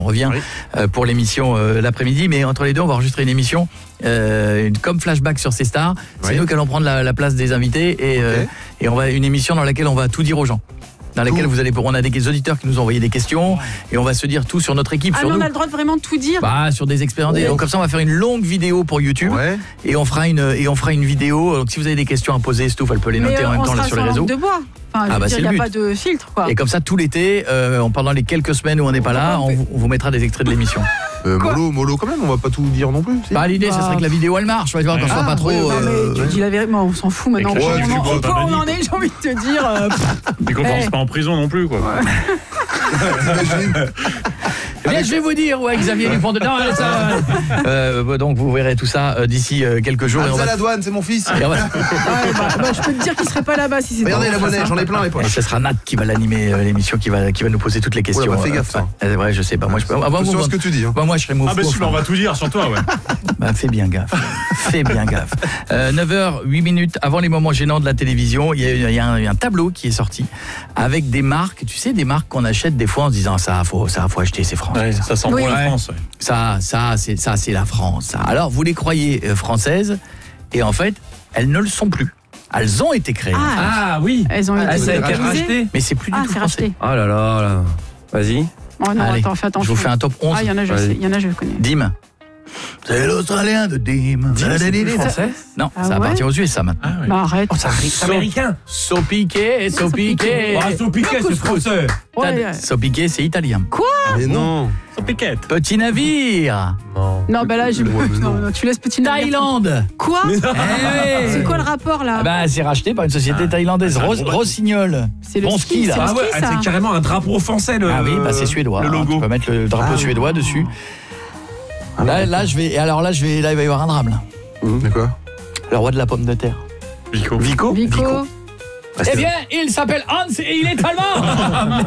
On revient pour l'émission l'après-midi, mais entre les deux, on va enregistrer une émission comme flashback sur ces stars. C'est nous qui allons prendre la place des invités et on va une émission dans laquelle on va tout dire aux gens. Dans laquelle on a des auditeurs qui nous ont envoyé des questions et on va se dire tout sur notre équipe. Ah, sur mais nous. on a le droit de vraiment tout dire. Sur des expériences. Donc comme ça, on va faire une longue vidéo pour YouTube et on fera une vidéo. Donc si vous avez des questions à poser, Stouff, elle peut les noter en même temps là sur les réseaux. De bois. Enfin, il n'y a pas de filtre, quoi. Et comme ça, tout l'été, pendant les quelques semaines où on n'est pas là, on vous mettra des extraits de l'émission. Mollo quand même, on va pas tout dire non plus. Si. L'idée, ce serait que la vidéo elle marche, qu'on soit pas trop. Tu dis la vérité, on s'en fout maintenant. On en est, j'ai envie de te dire. Et qu'on ne pas en prison non plus, quoi. Bien, je vais vous dire, Xavier Dupont de... donc vous verrez tout ça d'ici quelques jours. À la douane, c'est mon fils. Je peux te dire qu'il serait pas là-bas si c'était. Regardez la monnaie, j'en ai plein les poches. Et ce sera Nat qui va l'animer l'émission, qui va nous poser toutes les questions. Fais gaffe ça. Ouais, je sais pas. Moi, je peux. Sur ce que tu dis. Moi, je serai mouf. On va tout dire sur toi, fais bien gaffe. Fais bien gaffe. 9h08 avant les moments gênants de la télévision, il y a un tableau qui est sorti avec des marques, tu sais, des marques qu'on achète des fois en se disant ça faut acheter, c'est français. Ouais, ça sent bon la France. Ouais. Ça c'est la France. Ça. Alors vous les croyez françaises et en fait elles ne le sont plus. Elles ont été créées. Oui. Elles ont été rachetées. Mais c'est plus du tout français. Racheté. Oh là là. Vas-y. Oh non, allez, attends, fais attention. Je vous fais un top 11. Il y en a, je connais. Dim. C'est l'Australien de Dim. C'est français ? Non, ça appartient aux USA maintenant. Arrête. C'est américain. Sopiqué. Sopiqué, c'est français. Sopiqué, c'est italien. Quoi ? Mais non. Sopiquette. Petit navire. Non, là, non, tu laisses petit navire. Thaïlande. Quoi ? C'est quoi le rapport là ? C'est racheté par une société thaïlandaise. Rossignol. C'est le ski là. C'est carrément un drapeau français. C'est suédois. Le logo. Tu peux mettre le drapeau suédois dessus. Là, il va y avoir un drame là. De quoi ? Le roi de la pomme de terre. Vico. Eh bien, il s'appelle Hans et il est allemand.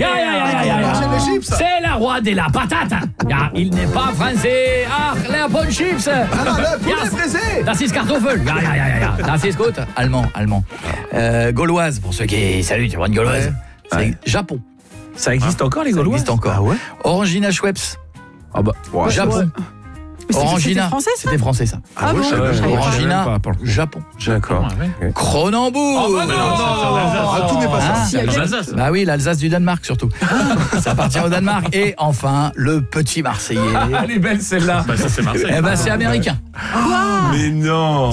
C'est le roi de la patate. Il n'est pas français. Les pommes chips. Das ist Kartoffel. Das ist gut. Allemand. Gauloise, pour ceux qui... Salut, tu vois une gauloise. C'est Japon. Ça existe encore les Gaulois ? Ça existe encore. Orangina Schweppes. Japon. Orangina, c'était français ça. Orangina, Japon. D'accord. Cronenbourg. Tout n'est pas ça. Oui, l'Alsace du Danemark surtout. Ça appartient au Danemark. Et enfin, le petit Marseillais. Elle est belle celle-là. Ça c'est Marseille. C'est américain. Mais non.